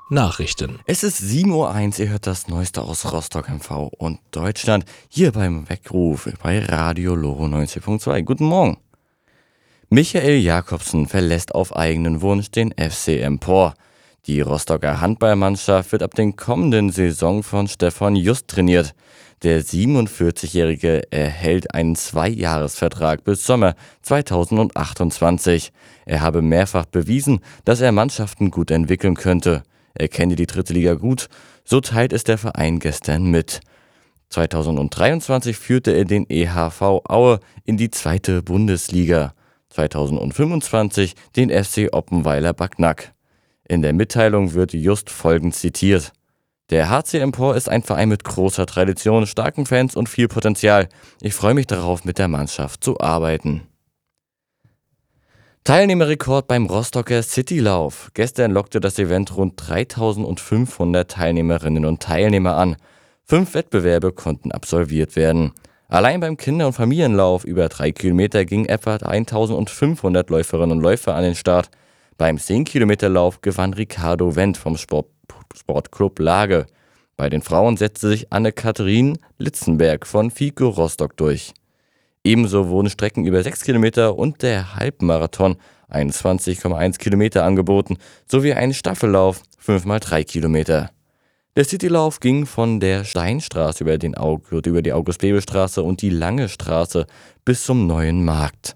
Nachrichten. Es ist 7:01 Uhr, ihr hört das Neueste aus Rostock MV und Deutschland hier beim Weckruf bei Radio Loro 90.2. Guten Morgen. Michael Jakobsen verlässt auf eigenen Wunsch den FC Empor. Die Rostocker Handballmannschaft wird ab der kommenden Saison von Stefan Just trainiert. Der 47-Jährige erhält einen 2-Jahres-Vertrag bis Sommer 2028. Er habe mehrfach bewiesen, dass er Mannschaften gut entwickeln könnte. Er kenne die dritte Liga gut, so teilt es der Verein gestern mit. 2023 führte er den EHV Aue in die zweite Bundesliga. 2025 den FC Oppenweiler Backnack. In der Mitteilung wird Just folgend zitiert. Der HC Empor ist ein Verein mit großer Tradition, starken Fans und viel Potenzial. Ich freue mich darauf, mit der Mannschaft zu arbeiten. Teilnehmerrekord beim Rostocker Citylauf. Gestern lockte das Event rund 3500 Teilnehmerinnen und Teilnehmer an. 5 Wettbewerbe konnten absolviert werden. Allein beim Kinder- und Familienlauf über 3 Kilometer gingen etwa 1500 Läuferinnen und Läufer an den Start. Beim 10-Kilometer-Lauf gewann Ricardo Wendt vom Sportclub Lage. Bei den Frauen setzte sich Anne-Katharin Litzenberg von FICO Rostock durch. Ebenso wurden Strecken über 6 Kilometer und der Halbmarathon 21,1 Kilometer angeboten, sowie ein Staffellauf 5x3 Kilometer. Der Citylauf ging von der Steinstraße über die August-Bebel-Straße und die Lange Straße bis zum Neuen Markt.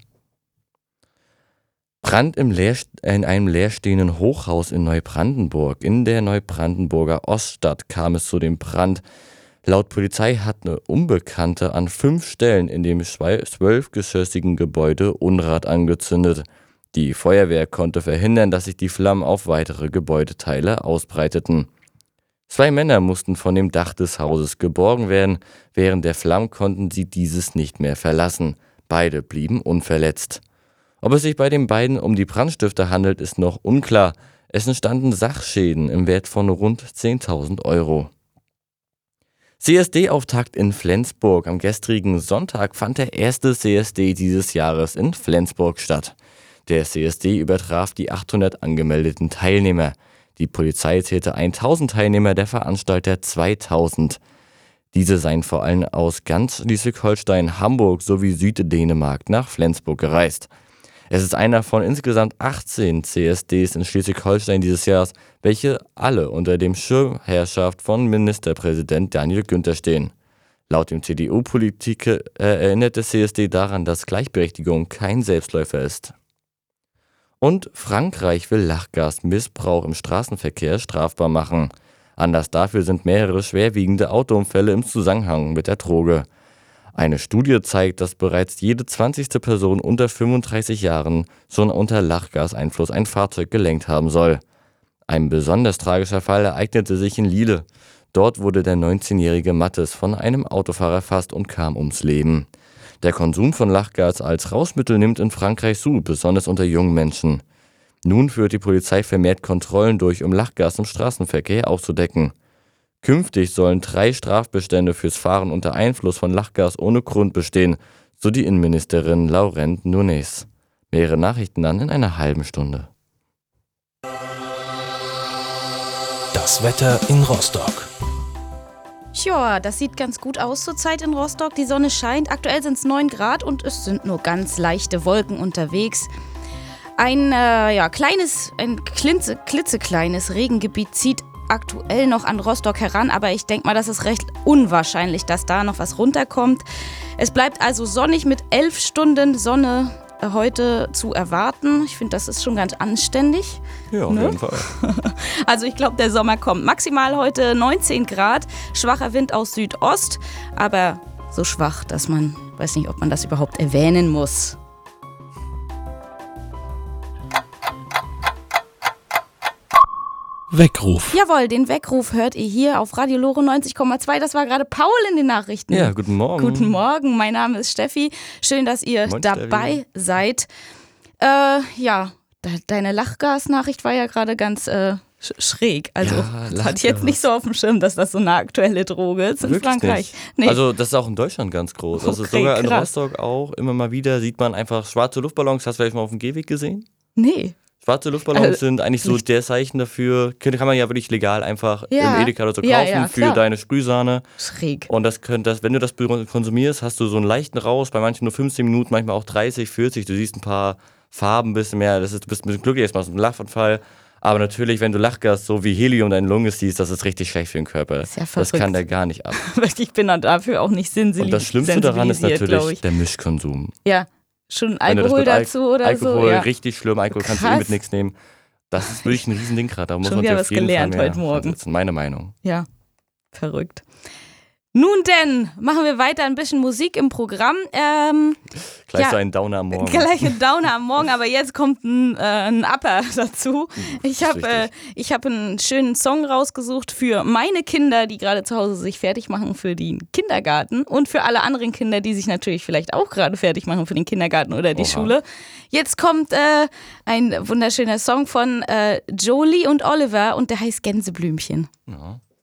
Brand in einem leerstehenden Hochhaus in Neubrandenburg. In der Neubrandenburger Oststadt kam es zu dem Brand. Laut Polizei hat eine Unbekannte an 5 Stellen in dem 12-geschossigen Gebäude Unrat angezündet. Die Feuerwehr konnte verhindern, dass sich die Flammen auf weitere Gebäudeteile ausbreiteten. 2 Männer mussten von dem Dach des Hauses geborgen werden. Während der Flammen konnten sie dieses nicht mehr verlassen. Beide blieben unverletzt. Ob es sich bei den beiden um die Brandstifter handelt, ist noch unklar. Es entstanden Sachschäden im Wert von rund 10.000 Euro. CSD-Auftakt in Flensburg. Am gestrigen Sonntag fand der erste CSD dieses Jahres in Flensburg statt. Der CSD übertraf die 800 angemeldeten Teilnehmer. Die Polizei zählte 1000 Teilnehmer, der Veranstalter 2000. Diese seien vor allem aus ganz Schleswig-Holstein, Hamburg sowie Süddänemark nach Flensburg gereist. Es ist einer von insgesamt 18 CSDs in Schleswig-Holstein dieses Jahres, welche alle unter dem Schirmherrschaft von Ministerpräsident Daniel Günther stehen. Laut dem CDU-Politiker erinnert der CSD daran, dass Gleichberechtigung kein Selbstläufer ist. Und Frankreich will Lachgasmissbrauch im Straßenverkehr strafbar machen. Anlass dafür sind mehrere schwerwiegende Autounfälle im Zusammenhang mit der Droge. Eine Studie zeigt, dass bereits jede 20. Person unter 35 Jahren schon unter Lachgaseinfluss ein Fahrzeug gelenkt haben soll. Ein besonders tragischer Fall ereignete sich in Lille. Dort wurde der 19-jährige Mattes von einem Autofahrer erfasst und kam ums Leben. Der Konsum von Lachgas als Rauschmittel nimmt in Frankreich zu, besonders unter jungen Menschen. Nun führt die Polizei vermehrt Kontrollen durch, um Lachgas im Straßenverkehr aufzudecken. Künftig sollen 3 Strafbestände fürs Fahren unter Einfluss von Lachgas ohne Grund bestehen, so die Innenministerin Laurent Nunez. Mehrere Nachrichten dann in einer halben Stunde. Das Wetter in Rostock. Ja, das sieht ganz gut aus zurzeit in Rostock. Die Sonne scheint, aktuell sind es 9 Grad und es sind nur ganz leichte Wolken unterwegs. Ein klitzekleines Regengebiet zieht aktuell noch an Rostock heran, aber ich denke mal, das ist recht unwahrscheinlich, dass da noch was runterkommt. Es bleibt also sonnig mit 11 Stunden Sonne heute zu erwarten. Ich finde, das ist schon ganz anständig. Ja, auf jeden Fall. Also ich glaube, der Sommer kommt. Maximal heute 19 Grad, schwacher Wind aus Südost, aber so schwach, dass man, weiß nicht, ob man das überhaupt erwähnen muss. Weckruf. Jawohl, den Weckruf hört ihr hier auf Radio Loro 90,2. Das war gerade Paul in den Nachrichten. Ja, guten Morgen. Guten Morgen, mein Name ist Steffi. Schön, dass ihr dabei seid. Deine Lachgasnachricht war ja gerade ganz schräg. Also das hatte ich jetzt nicht so auf dem Schirm, dass das so eine aktuelle Droge ist in Wirklich Frankreich. Nicht. Nee. Also das ist auch in Deutschland ganz groß. Also Okay, sogar in krass. Rostock auch immer mal wieder sieht man einfach schwarze Luftballons. Hast du vielleicht mal auf dem Gehweg gesehen? Nee. Schwarze Luftballons sind eigentlich so der Zeichen dafür. Kann man ja wirklich legal einfach im Edeka oder so kaufen für deine Sprühsahne. Schräg. Und wenn du das konsumierst, hast du so einen leichten Rausch, bei manchen nur 15 Minuten, manchmal auch 30, 40. Du siehst ein paar Farben ein bisschen mehr. Du bist ein bisschen glücklich, jetzt machst du einen Lachanfall. Aber natürlich, wenn du Lachgas so wie Helium in deinen Lungen siehst, das ist richtig schlecht für den Körper. Das ist ja das kann der gar nicht ab. Ich bin dann dafür auch nicht Und das Schlimmste daran ist natürlich der Mischkonsum. Ja, schon Alkohol dazu oder Alkohol, so. Alkohol, richtig schlimm. Alkohol kannst du mit nichts nehmen. Das ist wirklich ein Riesending gerade. Da muss man was gelernt heute Morgen. Das ist meine Meinung. Ja, verrückt. Nun denn, machen wir weiter ein bisschen Musik im Programm. Gleich so ein Downer am Morgen. Gleich ein Downer am Morgen, aber jetzt kommt ein Upper dazu. Ich hab einen schönen Song rausgesucht für meine Kinder, die gerade zu Hause sich fertig machen für den Kindergarten und für alle anderen Kinder, die sich natürlich vielleicht auch gerade fertig machen für den Kindergarten oder die Schule. Jetzt kommt ein wunderschöner Song von Jolie und Oliver und der heißt Gänseblümchen. Ja.